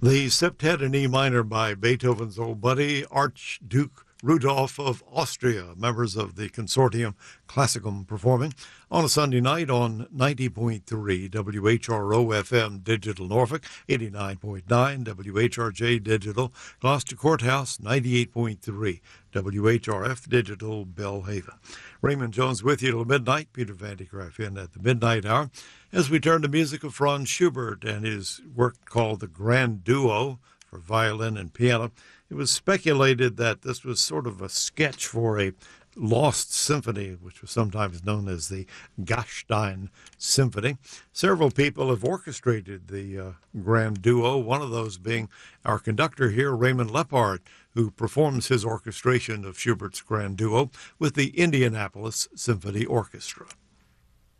The Septet in E minor by Beethoven's old buddy, Archduke Rudolph of Austria, members of the Consortium Classicum performing on a Sunday night on 90.3 WHRO FM Digital Norfolk, 89.9 WHRJ Digital Gloucester Courthouse, 98.3 WHRF Digital Belhaven. Raymond Jones with you till midnight. Peter Van de Graaff in at the midnight hour as we turn to music of Franz Schubert and his work called the Grand Duo for violin and piano. It was speculated that this was sort of a sketch for a lost symphony, which was sometimes known as the Gastein Symphony. Several people have orchestrated the Grand Duo, one of those being our conductor here, Raymond Lepard, who performs his orchestration of Schubert's Grand Duo with the Indianapolis Symphony Orchestra.